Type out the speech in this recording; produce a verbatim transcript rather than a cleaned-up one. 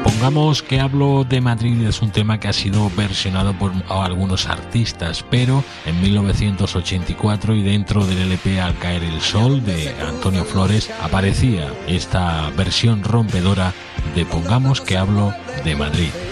Pongamos que hablo de Madrid es un tema que ha sido versionado por algunos artistas, pero en mil novecientos ochenta y cuatro y dentro del L P Al caer el sol de Antonio Flores aparecía esta versión rompedora de Pongamos que hablo de Madrid.